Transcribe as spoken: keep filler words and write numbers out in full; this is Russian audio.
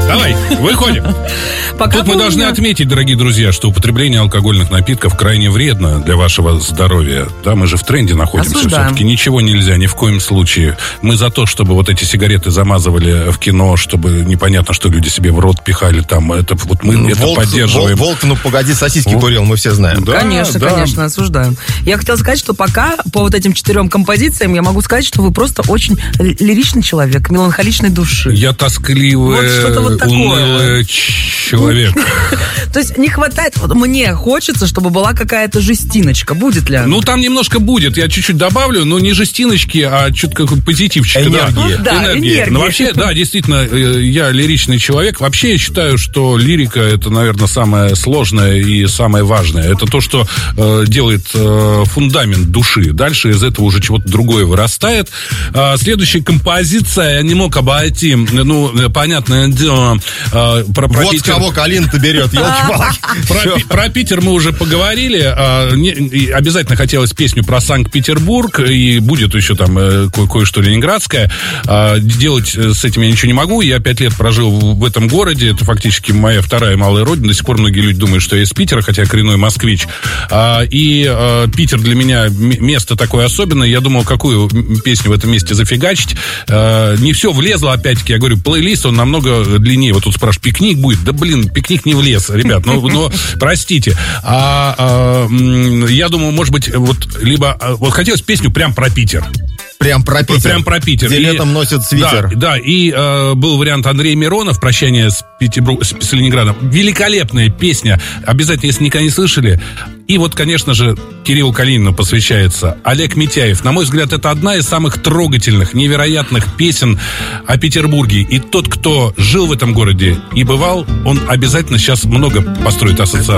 Давай, выходим. Пока Тут мы должны отметить, дорогие друзья, что употребление алкогольных напитков крайне вредно для вашего здоровья. Да, мы же в тренде находимся. Осуждаем. Все-таки ничего нельзя, ни в коем случае. Мы за то, чтобы вот эти сигареты замазывали в кино, чтобы непонятно, что люди себе в рот пихали там. Это вот мы ну, это волк, поддерживаем. Волк, волк, ну погоди, сосиски волк. Курил, мы все знаем. Да, конечно, да. конечно, осуждаем. Я хотела сказать, что пока по вот этим четырем композициям я могу сказать, что вы просто очень лиричный человек, меланхоличной души. Я тоскливый, вот вот унылый человек. То есть не хватает, вот мне хочется, чтобы была какая-то жестиночка. Будет ли она? Ну, там немножко будет. Я чуть-чуть добавлю, но не жестиночки, а что-то какой позитивчик. Энергия. Да, да, энергия. Ну, вообще, да, действительно, я лиричный человек. Вообще, я считаю, что лирика — это, наверное, самое сложное и самое важное. Это то, что э, делает э, фундамент души. Дальше из этого уже чего-то другое вырастает. А, следующая композиция, я не мог обойти, ну, понятное дело, э, про, про вот Питер. Кого Калина-то берет, елки-палки. Про, про Питер мы уже поговорили. А, не, обязательно хотелось песню про Санкт-Петербург, и будет еще там э, ко- кое-что ленинградское. А, делать с этим я ничего не могу. Я пять лет прожил в, в этом городе. Это фактически моя вторая малая родина. До сих пор многие люди думают, что я из Питера, хотя я коренной москвич. А, и а, Питер для меня м- место такое особенное. Я думал, какую песню в этом месте зафигачить. А, не все влезло, опять-таки. Я говорю, плейлист, он намного длиннее. Вот тут спрашивают, пикник будет? Да, блин, пикник не влез, ребят. Ну, но, простите. А, а, я думаю, может быть, вот либо... Вот хотелось песню прям про Питер. Прям про Питер. Прям про Питер. Где и, летом носят свитер. Да, да, и э, был вариант Андрей Миронов «Прощание с, Петербург, с, с Ленинградом». Великолепная песня. Обязательно, если никогда не слышали. И вот, конечно же, Кириллу Калинину посвящается Олег Митяев. На мой взгляд, это одна из самых трогательных, невероятных песен о Петербурге. И тот, кто жил в этом городе и бывал, он обязательно сейчас много построит ассоциаций.